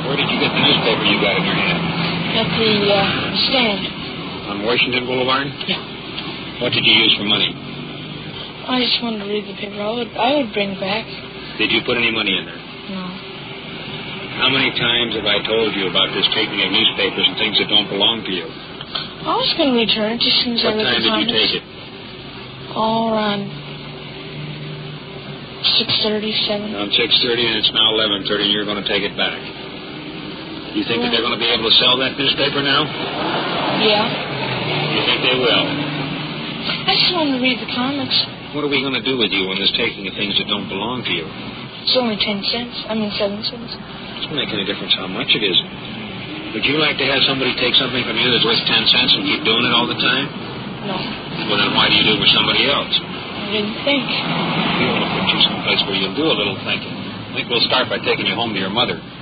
Where did you get the newspaper you got in your hand? At the stand. On Washington Boulevard? Yeah. What did you use for money? I just wanted to read the paper. I would bring it back. Did you put any money in there? No. How many times have I told you about this taking of newspapers and things that don't belong to you? I was going to return it as soon as I What read time the did you comments. take it? Oh, around 6:37. Around 6:30, and it's now 11:30, and you're going to take it back. You think that they're going to be able to sell that newspaper now? Yeah. You think they will? I just wanted to read the comics. What are we going to do with you when there's taking of things that don't belong to you? It's only 10 cents. I mean, 7 cents. It doesn't make any difference how much it is. Would you like to have somebody take something from you that's worth 10 cents and keep doing it all the time? No. Well, then why do you do it with somebody else? I didn't think. We want to put you someplace where you'll do a little thinking. I think we'll start by taking you home to your mother.